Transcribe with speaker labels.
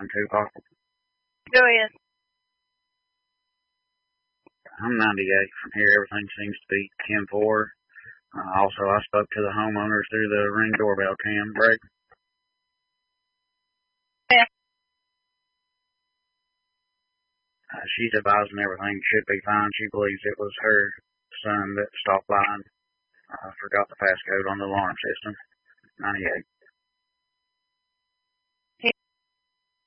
Speaker 1: Tupac.
Speaker 2: Go ahead.
Speaker 1: I'm 98 from here. Everything seems to be 10-4. Also, I spoke to the homeowners through the Ring doorbell cam. Greg?
Speaker 2: Yeah.
Speaker 1: She's advising everything should be fine. She believes it was her son that stopped by and forgot the passcode on the alarm system. 98.